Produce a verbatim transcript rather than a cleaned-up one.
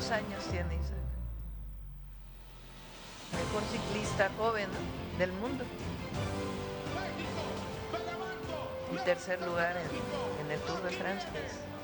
¿Cuántos años tiene Isaac? Mejor ciclista joven, ¿no?, del mundo. En tercer lugar en, en el Tour de France, que es